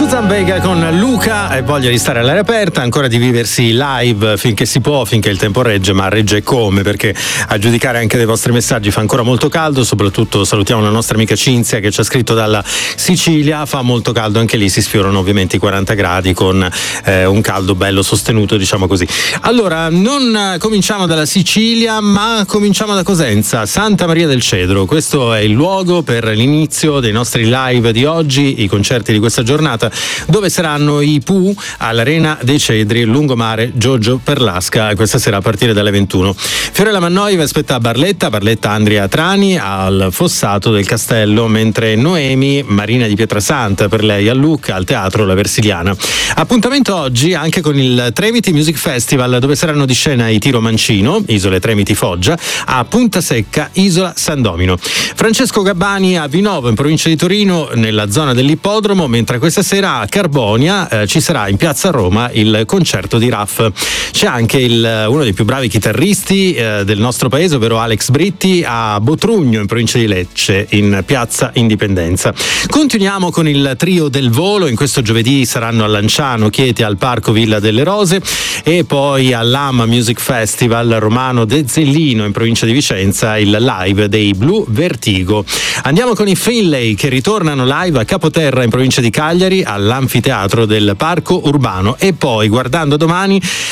Susan Vega con Luca e voglia di stare all'aria aperta, ancora di viversi live finché si può, finché il tempo regge, ma regge come, perché a giudicare anche dei vostri messaggi fa ancora molto caldo. Soprattutto salutiamo la nostra amica Cinzia che ci ha scritto dalla Sicilia, fa molto caldo anche lì, si sfiorano ovviamente i 40 gradi con un caldo bello sostenuto, diciamo così. Allora, non cominciamo dalla Sicilia, ma cominciamo da Cosenza, Santa Maria del Cedro. Questo è il luogo per l'inizio dei nostri live di oggi, i concerti di questa giornata, dove saranno i Pooh all'Arena dei Cedri, lungomare Giorgio Perlasca, questa sera a partire dalle 21. Fiorella Mannoi vi aspetta a Barletta Andrea Trani al Fossato del Castello, mentre Noemi Marina di Pietrasanta, per lei a Lucca al Teatro La Versiliana. Appuntamento oggi anche con il Tremiti Music Festival, dove saranno di scena i Tiro Mancino, Isole Tremiti Foggia, a Punta Secca, Isola San Domino. Francesco Gabbani a Vinovo in provincia di Torino, nella zona dell'ippodromo, mentre questa sera a Carbonia ci sarà in piazza Roma il concerto di Raff. C'è anche uno dei più bravi chitarristi del nostro paese, ovvero Alex Britti, a Botrugno in provincia di Lecce, in piazza Indipendenza. Continuiamo con il trio del volo. In questo giovedì saranno a Lanciano, Chieti, al Parco Villa delle Rose, e poi all'Ama Music Festival Romano De Zellino in provincia di Vicenza, il live dei Blue Vertigo. Andiamo con i Finlay che ritornano live a Capoterra in provincia di Cagliari, all'anfiteatro del Parco Urbano, e poi, guardando domani,